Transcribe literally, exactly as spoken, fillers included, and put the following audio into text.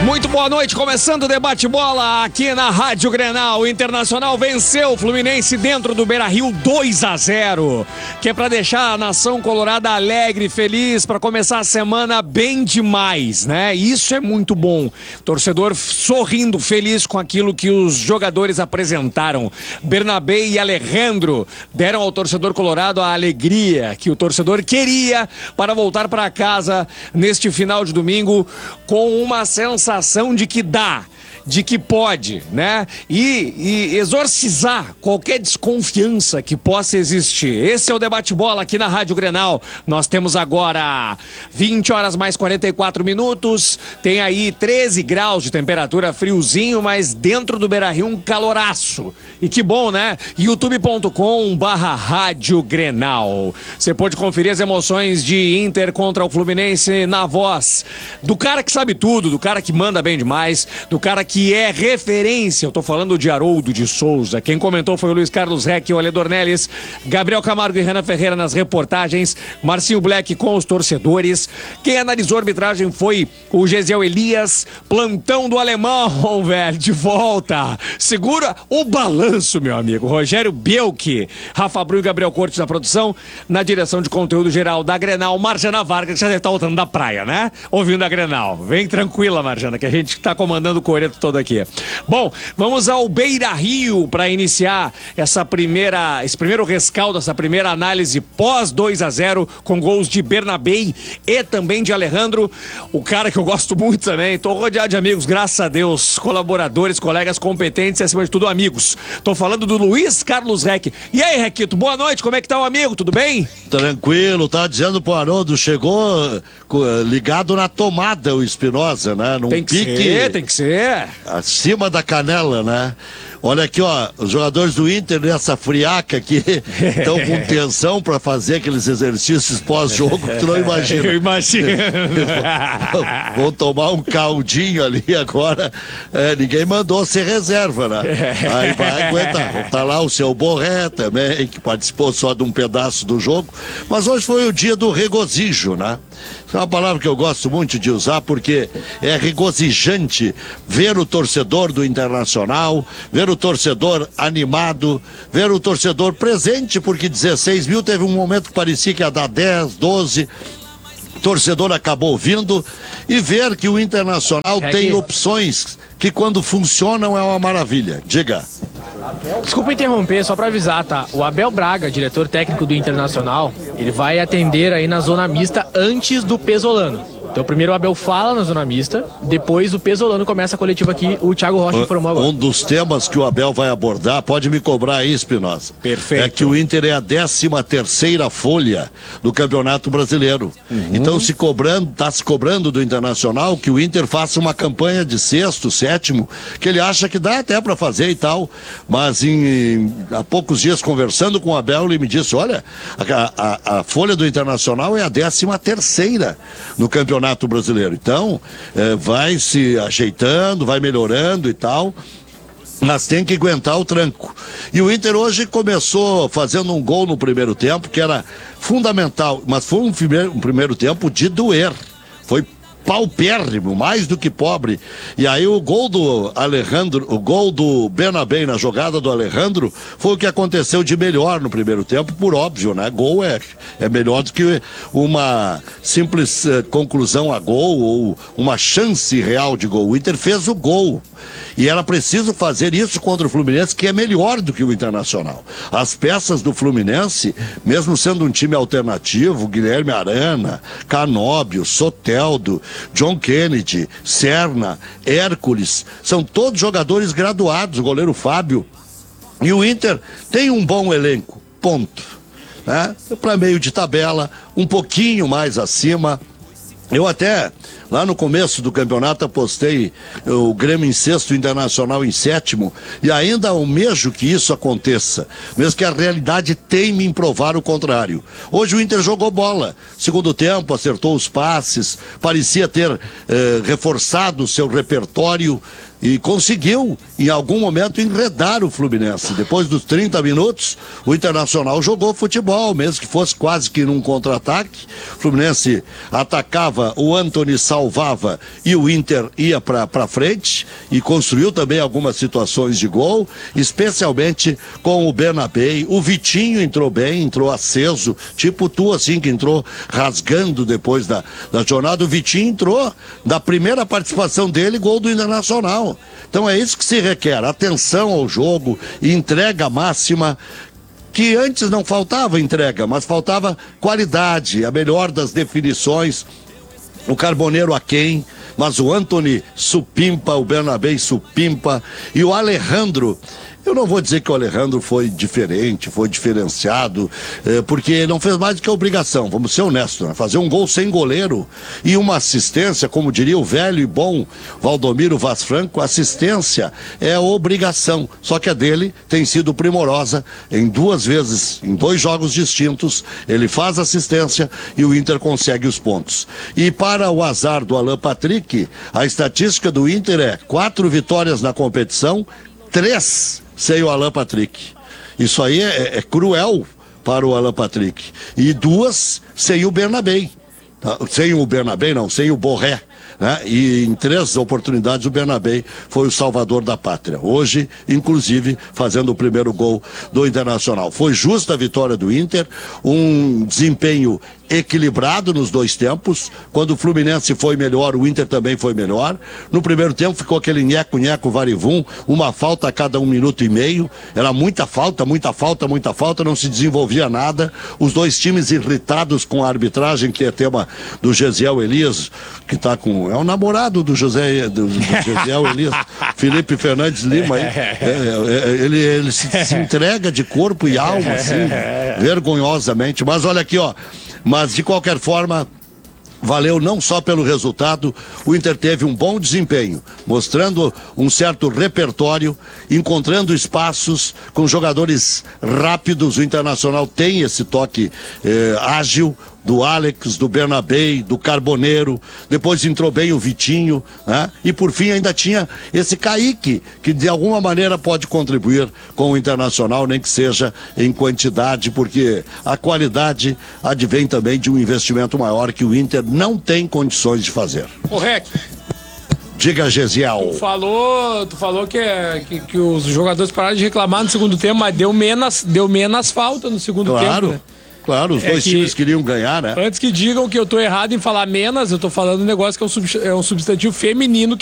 Muito boa noite, começando o debate bola aqui na Rádio Grenal. O Internacional venceu o Fluminense dentro do Beira-Rio dois a zero, que é para deixar a nação colorada alegre, feliz, para começar a semana bem demais, né? Isso é muito bom. Torcedor sorrindo, feliz com aquilo que os jogadores apresentaram. Bernabé e Alejandro deram ao torcedor colorado a alegria que o torcedor queria para voltar para casa neste final de domingo com uma sensação de que dá, de que pode, né? E, e exorcizar qualquer desconfiança que possa existir. Esse é o Debate Bola aqui na Rádio Grenal. Nós temos agora vinte horas mais quarenta e quatro minutos. Tem aí treze graus de temperatura, friozinho, mas dentro do Beira-Rio um caloraço. E que bom, né? youtube ponto com barra Rádio Grenal. Você pode conferir as emoções de Inter contra o Fluminense na voz do cara que sabe tudo, do cara que manda bem demais, do cara que é referência. Eu tô falando de Haroldo de Souza. Quem comentou foi o Luiz Carlos Reck e o Ale Dornelles, Gabriel Camargo e Renan Ferreira nas reportagens, Marcinho Black com os torcedores. Quem analisou a arbitragem foi o Gesiel Elias, plantão do alemão, velho, de volta. Segura o balanço, meu amigo. Rogério Bielke, Rafa Bru e Gabriel Cortes na produção, na direção de conteúdo geral da Grenal, Marjana Vargas, que já deve estar voltando da praia, né? Ouvindo a Grenal. Vem tranquila, Marjana, que a gente tá comandando o coreto todo aqui. Bom, vamos ao Beira-Rio para iniciar essa primeira, esse primeiro rescaldo, essa primeira análise pós dois a zero, com gols de Bernabé e também de Alejandro, o cara que eu gosto muito também. Tô rodeado de amigos, graças a Deus, colaboradores, colegas competentes e acima de tudo amigos. Tô falando do Luiz Carlos Reck. E aí, Requito, boa noite, como é que tá o amigo? Tudo bem? Tranquilo, tá dizendo pro Haroldo, chegou ligado na tomada o Espinosa, né? Num tem que pique ser, tem que ser. Acima da canela, né? Olha aqui, ó, os jogadores do Inter nessa friaca aqui estão com tensão para fazer aqueles exercícios pós-jogo que tu não imagina. Eu imagino. Vão tomar um caldinho ali agora. É, ninguém mandou ser reserva, né? Aí vai aguentar. Tá lá o seu Borré também, que participou só de um pedaço do jogo. Mas hoje foi o dia do regozijo, né? É uma palavra que eu gosto muito de usar porque é regozijante ver o torcedor do Internacional, ver o torcedor animado, ver o torcedor presente, porque dezesseis mil teve um momento que parecia que ia dar dez, doze. O torcedor acabou vindo e ver que o Internacional é tem que... opções que quando funcionam é uma maravilha. Diga. Desculpa interromper, só para avisar, tá? O Abel Braga, diretor técnico do Internacional, ele vai atender aí na zona mista antes do Pesolano. Então primeiro o Abel fala na zona mista, depois o Pesolano começa a coletiva aqui, o Thiago Rocha informou agora. Um dos temas que o Abel vai abordar, pode me cobrar aí, Espinosa. Perfeito. É que o Inter é a décima terceira folha do Campeonato Brasileiro. Uhum. Então se cobrando, tá se cobrando do Internacional que o Inter faça uma campanha de sexto, sétimo, que ele acha que dá até para fazer e tal. Mas em, há poucos dias conversando com o Abel, ele me disse, olha, a, a, a folha do Internacional é a décima terceira no Campeonato Brasileiro. Então, é, vai se ajeitando, vai melhorando e tal, mas tem que aguentar o tranco. E o Inter hoje começou fazendo um gol no primeiro tempo, que era fundamental, mas foi um primeiro, um primeiro tempo de doer. Foi paupérrimo, mais do que pobre. E aí o gol do Alejandro, o gol do Bernabé na jogada do Alejandro foi o que aconteceu de melhor no primeiro tempo, por óbvio, né? Gol é, é melhor do que uma simples uh, conclusão a gol ou uma chance real de gol. O Inter fez o gol. E era preciso fazer isso contra o Fluminense, que é melhor do que o Internacional. As peças do Fluminense, mesmo sendo um time alternativo, Guilherme Arana, Canóbio, Soteldo, John Kennedy, Serna, Hércules, são todos jogadores graduados, o goleiro Fábio. E o Inter tem um bom elenco, ponto. Né? Para meio de tabela, um pouquinho mais acima. Eu até, lá no começo do campeonato, apostei o Grêmio em sexto, o Internacional em sétimo, e ainda almejo que isso aconteça, mesmo que a realidade teime em provar o contrário. Hoje o Inter jogou bola, segundo tempo, acertou os passes, parecia ter eh, reforçado o seu repertório, e conseguiu, em algum momento, enredar o Fluminense. Depois dos trinta minutos, o Internacional jogou futebol, mesmo que fosse quase que num contra-ataque. O Fluminense atacava, o Antony salvava salvava e o Inter ia para frente e construiu também algumas situações de gol, especialmente com o Bernabé. O Vitinho entrou bem, entrou aceso, tipo tu assim, que entrou rasgando depois da, da jornada. O Vitinho entrou da primeira participação dele, gol do Internacional. Então é isso que se requer, atenção ao jogo, entrega máxima, que antes não faltava entrega, mas faltava qualidade, a melhor das definições. O Carboneiro aquém, mas o Antony supimpa, o Bernabé supimpa, e o Alejandro, eu não vou dizer que o Alejandro foi diferente, foi diferenciado, eh, porque não fez mais do que a obrigação, vamos ser honestos, né? Fazer um gol sem goleiro e uma assistência, como diria o velho e bom Valdomiro Vaz Franco, assistência é obrigação, só que a dele tem sido primorosa em duas vezes, em dois jogos distintos, ele faz assistência e o Inter consegue os pontos. E para o azar do Alan Patrick, a estatística do Inter é quatro vitórias na competição, três sem o Alan Patrick. Isso aí é, é cruel para o Alan Patrick. E duas sem o Bernabé. Tá? Sem o Bernabé, não, sem o Borré. Né? E em três oportunidades o Bernabé foi o salvador da pátria. Hoje, inclusive, fazendo o primeiro gol do Internacional. Foi justa a vitória do Inter, um desempenho equilibrado nos dois tempos. Quando o Fluminense foi melhor, o Inter também foi melhor. No primeiro tempo ficou aquele nheco-nheco varivum, uma falta a cada um minuto e meio. Era muita falta, muita falta, muita falta, não se desenvolvia nada. Os dois times irritados com a arbitragem, que é tema do Gesiel Elias, que está com... é o namorado do José do, do Gesiel Elias, Felipe Fernandes Lima. Aí. É, é, ele ele se, se entrega de corpo e alma, assim, vergonhosamente. Mas olha aqui, ó. Mas, de qualquer forma, valeu não só pelo resultado, o Inter teve um bom desempenho, mostrando um certo repertório, encontrando espaços com jogadores rápidos. O Internacional tem esse toque eh, ágil, do Alex, do Bernabé, do Carboneiro, depois entrou bem o Vitinho, né? E por fim ainda tinha esse Kaique, que de alguma maneira pode contribuir com o Internacional, nem que seja em quantidade, porque a qualidade advém também de um investimento maior que o Inter não tem condições de fazer. Ô, Rec, diga, Gesiel. Tu falou, tu falou que, que, que os jogadores pararam de reclamar no segundo tempo, mas deu menos, deu menos falta no segundo claro. tempo, né? Claro, os É dois que, times queriam ganhar, né? Antes que digam que eu tô errado em falar menos, eu tô falando um negócio que é um, sub, é um substantivo feminino